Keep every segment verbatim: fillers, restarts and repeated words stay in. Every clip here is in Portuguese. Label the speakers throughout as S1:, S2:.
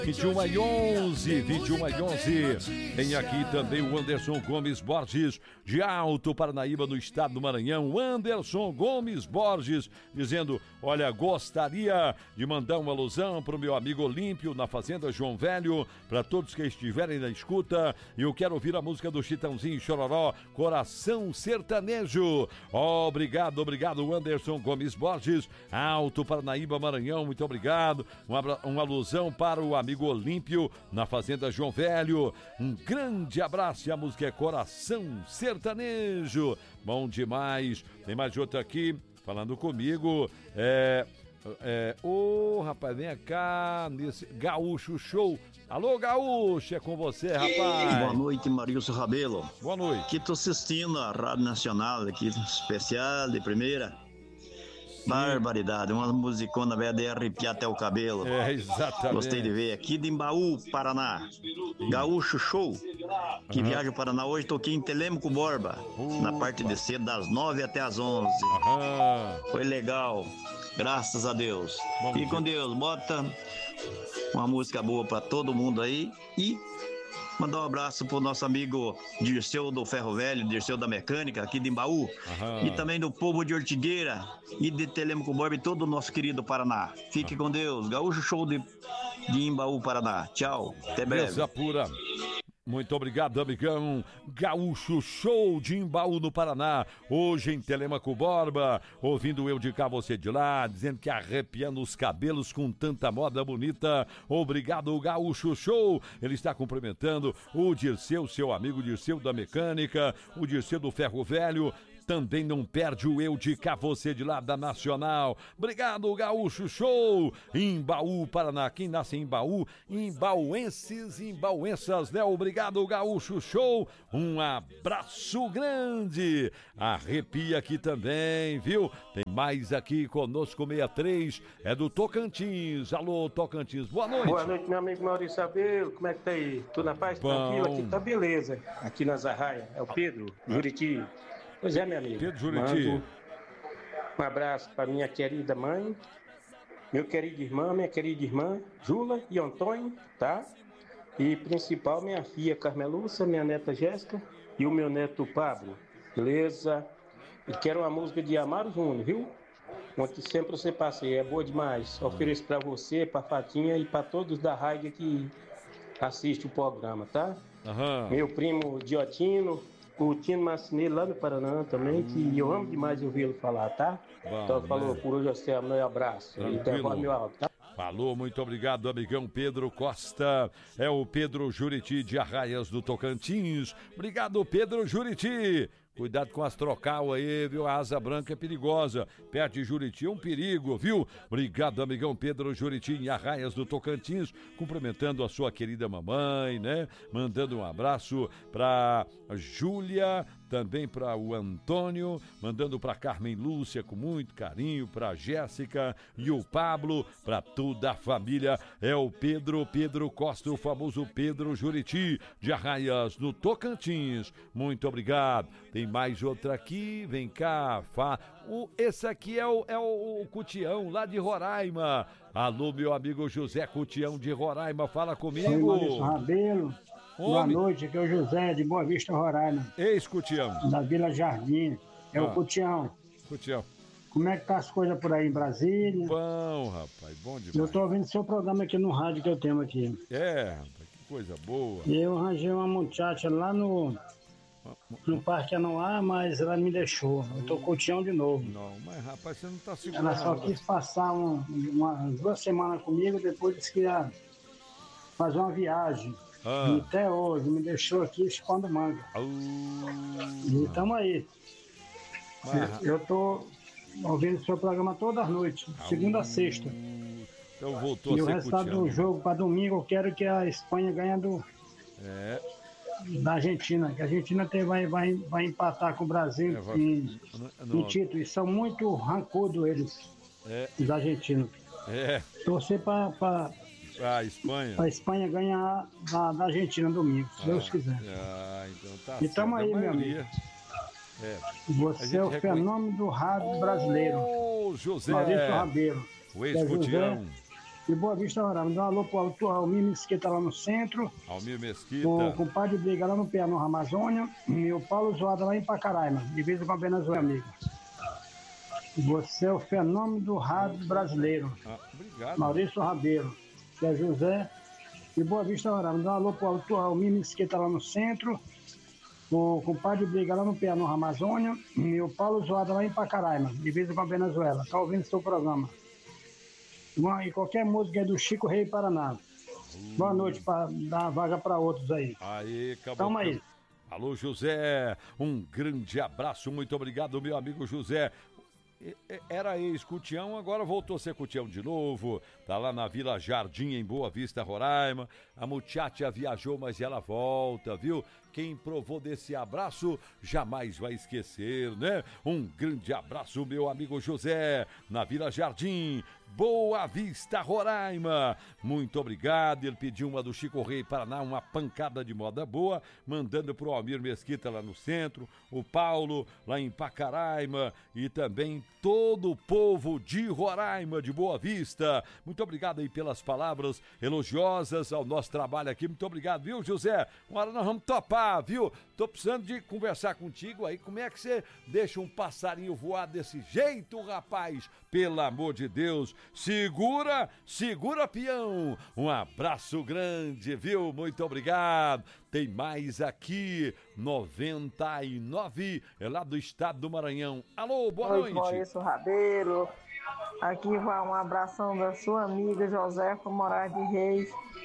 S1: vinte e uma e onze, vinte e uma e onze. Tem aqui também o Anderson Gomes Borges, de Alto Paranaíba, no estado do Maranhão. Anderson Gomes Borges, dizendo: olha, gostaria de mandar uma alusão para o meu amigo Olímpio, na Fazenda João Velho, para todos que estiverem na escuta. E eu quero ouvir a música do Chitãozinho Chororó, Coração Sertanejo. Oh, obrigado, obrigado, Anderson Gomes Borges, Alto Paranaíba, Maranhão, muito obrigado. Uma, uma alusão para o amigo Olímpio, na Fazenda João Velho. Um grande abraço, e a música é Coração Sertanejo. Bom demais. Tem mais outro aqui falando comigo. É... É, ô oh, rapaz, vem cá nesse Gaúcho Show. Alô, Gaúcho, é com você, rapaz.
S2: Boa noite, Marilson Rabelo.
S1: Boa noite.
S2: Aqui tô assistindo a Rádio Nacional, aqui especial de primeira. Sim. Barbaridade, uma musicona velha de arrepiar até o cabelo.
S1: É, exatamente.
S2: Gostei de ver. Aqui de Embaú, Paraná. Sim. Gaúcho Show. Que uhum. viaja para Paraná hoje, tô aqui em Telêmaco Borba. Uh, na parte de cedo, das nove até as onze. Uhum. Foi legal. Graças a Deus. Bom, e com Deus, bota uma música boa pra todo mundo aí. E mandar um abraço pro nosso amigo Dirceu do Ferro Velho, Dirceu da Mecânica, aqui de Embaú. Aham. E também do povo de Ortigueira e de Telêmaco Borba e todo o nosso querido Paraná. Fique Aham. com Deus. Gaúcho Show de, de Embaú, Paraná. Tchau. Até breve.
S1: Beleza pura. Muito obrigado, amigão. Gaúcho Show de Embaú, no Paraná. Hoje em Telêmaco Borba, ouvindo eu de cá, você de lá, dizendo que arrepiando os cabelos com tanta moda bonita. Obrigado, Gaúcho Show. Ele está cumprimentando o Dirceu, seu amigo Dirceu da Mecânica, o Dirceu do Ferro Velho. Também não perde o eu de cá, você de lá da Nacional. Obrigado, Gaúcho Show. Embaú, Paraná. Quem nasce em Embaú, embauenses e embauensas, né? Obrigado, Gaúcho Show. Um abraço grande. Arrepia aqui também, viu? Tem mais aqui conosco, sessenta e três. É do Tocantins. Alô, Tocantins. Boa noite.
S3: Boa noite, meu amigo Maurício Abel. Como é que tá aí? Tudo na paz?
S1: Bom.
S3: Tranquilo? Aqui tá beleza. Aqui na Zarraia. É o Pedro, Juriti. Pois é, meu amigo.
S1: Pedro Juriti.
S3: Mando um abraço para minha querida mãe, meu querido irmão, minha querida irmã, Jula e Antônio, tá? E principal minha filha Carmelúcia, minha neta Jéssica e o meu neto Pablo, beleza? E quero uma música de Amaro Júnior, viu? Onde sempre você passei, é boa demais. Ofereço para você, para Fatinha e para todos da rádio que assistem o programa, tá?
S1: Uhum.
S3: Meu primo Diotino, o Tino Marcineiro lá no Paraná também, que eu amo demais ouvi-lo falar, tá? Bom, então falou, né? Por hoje você é meu abraço. E devolve meu áudio, tá?
S1: Falou, muito obrigado, amigão Pedro Costa. É o Pedro Juriti de Arraias do Tocantins. Obrigado, Pedro Juriti. Cuidado com as trocal aí, viu? A asa branca é perigosa. Perto de Juriti é um perigo, viu? Obrigado, amigão Pedro Juriti, em Arraias do Tocantins. Cumprimentando a sua querida mamãe, né? Mandando um abraço pra Júlia, também para o Antônio, mandando para Carmen Lúcia com muito carinho, para Jéssica e o Pablo, para toda a família. É o Pedro, Pedro Costa, o famoso Pedro Juriti, de Arraias, no Tocantins. Muito obrigado. Tem mais outra aqui, vem cá. Fa... O, esse aqui é o, é o, o Cutião, lá de Roraima. Alô, meu amigo José Cutião de Roraima, fala comigo.
S4: Maurício Rabelo. Boa noite, aqui é o José de Boa Vista, Roraima.
S1: Ex-Cutião.
S4: Da Vila Jardim. É ah. o Cutião.
S1: Cutião.
S4: Como é que tá as coisas por aí em Brasília?
S1: Bom, rapaz, bom demais.
S4: Eu tô ouvindo seu programa aqui no rádio que eu tenho aqui.
S1: É, rapaz, que coisa boa.
S4: E eu arranjei uma muchacha lá no... no Parque Anoá, mas ela me deixou. Eu tô com o Tião de novo.
S1: Não, mas rapaz, você não tá segurando.
S4: Ela só quis passar um, uma, duas semanas comigo, depois disse que ia fazer uma viagem. Ah. E até hoje me deixou aqui chupando manga. Uh. E tamo aí. Mas... Eu tô ouvindo o seu programa todas as noites, uh. segunda a sexta.
S1: Então voltou
S4: e
S1: a
S4: o
S1: ser
S4: resultado do jogo para domingo, eu quero que a Espanha ganhe do...
S1: É...
S4: da Argentina, que a Argentina tem, vai, vai, vai empatar com o Brasil é, vai, em, não, em título, e são muito rancudos eles, é, os argentinos.
S1: É.
S4: Torcer para
S1: a Espanha.
S4: a Espanha ganhar da, da Argentina domingo, se ah, Deus quiser.
S1: Ah, então tá.
S4: E estamos aí, meu amigo. É. Você é o reconhe... fenômeno do rádio oh, brasileiro.
S1: José.
S4: Maurício Rabelo.
S1: O ex-Cutião.
S4: de Boa Vista, Roraima. Dá um alô pro autor Almir Mesquita lá no centro.
S1: Almir Mesquita.
S4: O compadre Briga lá no Piano Amazônia. E o Paulo Zoada lá em Pacaraima, divisa com a Venezuela, amigo. Você é o fenômeno do rádio brasileiro.
S1: Ah, obrigado.
S4: Maurício Rabelo, que é José de Boa Vista, Roraima. Dá um alô pro autor Almir Mesquita lá no centro. O compadre Briga lá no Piano Amazônia. E o Paulo Zoada lá em Pacaraima, divisa com a Venezuela. Tá ouvindo o seu programa. E qualquer música é do Chico Rei Paraná. Uh. Boa noite, para dar vaga para outros aí.
S1: Aí, acabou.
S4: Tamo aí.
S1: Alô, José. Um grande abraço. Muito obrigado, meu amigo José. Era ex-Cutião, agora voltou a ser Cutião de novo. Tá lá na Vila Jardim, em Boa Vista, Roraima. A muchacha viajou, mas ela volta, viu? Quem provou desse abraço jamais vai esquecer, né? Um grande abraço, meu amigo José, na Vila Jardim, Boa Vista, Roraima. Muito obrigado. Ele pediu uma do Chico Rei Paraná, uma pancada de moda boa, mandando pro Almir Mesquita lá no centro, o Paulo lá em Pacaraima e também todo o povo de Roraima, de Boa Vista. Muito obrigado aí pelas palavras elogiosas ao nosso trabalho aqui. Muito obrigado, viu, José? Uma hora nós vamos topar, viu? Tô precisando de conversar contigo aí. Como é que você deixa um passarinho voar desse jeito, rapaz? Pelo amor de Deus. Segura, segura, peão. Um abraço grande, viu? Muito obrigado. Tem mais aqui, noventa e nove, é lá do estado do Maranhão. Alô, boa
S5: Oi,
S1: noite.
S5: Maurício Rabelo. Aqui vai um abração da sua amiga Josefa Moraes de Reis.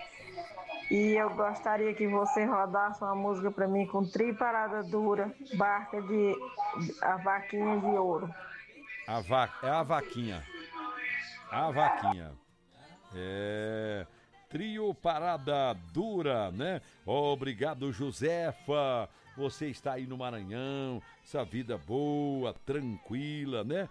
S5: E eu gostaria que você rodasse uma música para mim com Tri Parada Dura, Barca de a Vaquinha de Ouro.
S1: A va... É a vaquinha. A vaquinha. É... Trio Parada Dura, né? Obrigado, Josefa. Você está aí no Maranhão, essa vida boa, tranquila, né?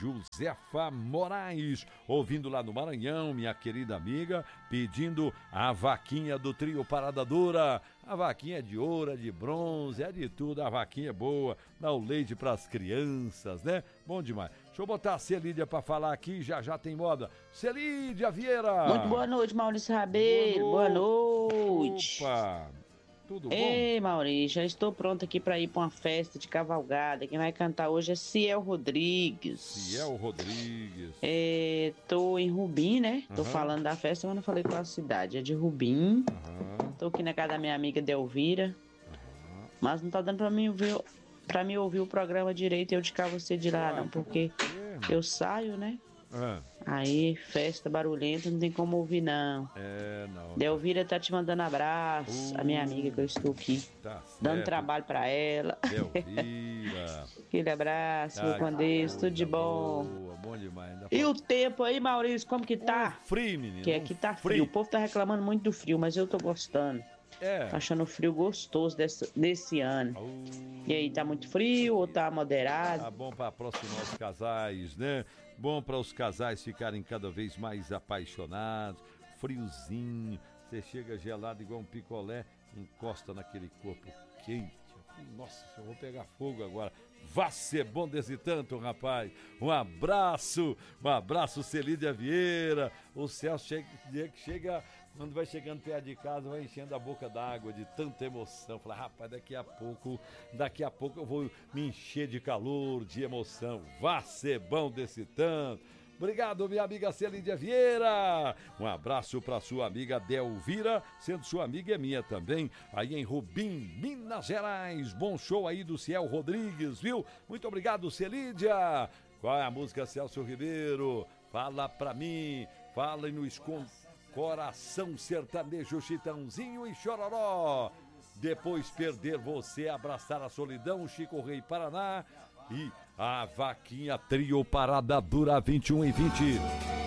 S1: Josefa Moraes, ouvindo lá no Maranhão, minha querida amiga, pedindo a vaquinha do Trio Parada Dura. A vaquinha é de ouro, é de bronze, é de tudo, a vaquinha é boa, dá o leite para as crianças, né? Bom demais. Deixa eu botar a Celídia para falar aqui, já já tem moda. Celídia Vieira!
S6: Muito boa noite, Maurício Rabelo, boa noite! Boa noite.
S1: Opa! Tudo bom?
S6: Ei, Maurício, já estou pronto aqui para ir para uma festa de cavalgada. Quem vai cantar hoje é Ciel Rodrigues.
S1: Ciel Rodrigues.
S6: É, tô em Rubim, né? Tô uhum. falando da festa, mas não falei qual a cidade. É de Rubim. Uhum. Tô aqui na casa da minha amiga Delvira. Uhum. Mas não tá dando para mim ouvir, pra mim ouvir o programa direito e eu de cá você de lá, não, porque eu saio, né? Uhum. Aí, festa barulhenta, não tem como ouvir, não.
S1: É, não.
S6: Delvira tá te mandando abraço, uh, a minha amiga que eu estou aqui, tá dando certo. Trabalho pra ela.
S1: Delvira.
S6: Aquele abraço, tá, com Deus, tudo de bom.
S1: Boa, bom demais. Ainda
S6: e pode... o tempo aí, Maurício, como que tá?
S1: Um frio, menino.
S6: Que aqui tá frio.
S1: frio.
S6: O povo tá reclamando muito do frio, mas eu tô gostando.
S1: É.
S6: Tô achando o frio gostoso desse, desse ano. Uh, e aí, tá muito frio ou tá moderado?
S1: Tá bom pra aproximar os casais, né? Bom para os casais ficarem cada vez mais apaixonados. Friozinho, você chega gelado igual um picolé, encosta naquele corpo quente. Nossa, eu vou pegar fogo agora. Vá ser bom desse tanto, rapaz. Um abraço, um abraço, Celídia Vieira. O Celso chega, chega, quando vai chegando perto de casa, vai enchendo a boca d'água de tanta emoção. Fala, rapaz, daqui a pouco, daqui a pouco eu vou me encher de calor, de emoção. Vá ser bom desse tanto. Obrigado, minha amiga Celídia Vieira. Um abraço para sua amiga Delvira, sendo sua amiga é minha também, aí em Rubim, Minas Gerais. Bom show aí do Ciel Rodrigues, viu? Muito obrigado, Celídia. Qual é a música, Celso Ribeiro? Fala pra mim, fala no esconde. Coração Sertanejo, Chitãozinho e Chororó. Depois perder você, abraçar a solidão, Chico Rei Paraná e a vaquinha Trio Parada Dura vinte e um e vinte.